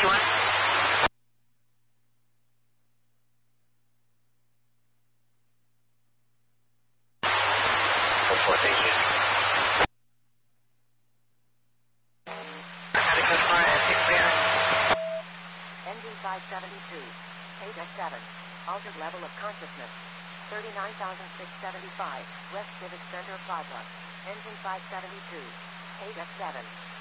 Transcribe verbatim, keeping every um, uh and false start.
one. four, thank you. How to go far as you clear. Engine five seventy-two. Page X seven. Altered level of consciousness. thirty-nine thousand six hundred seventy-five. West Civic Center Plaza. Engine five seventy-two. Page X seven.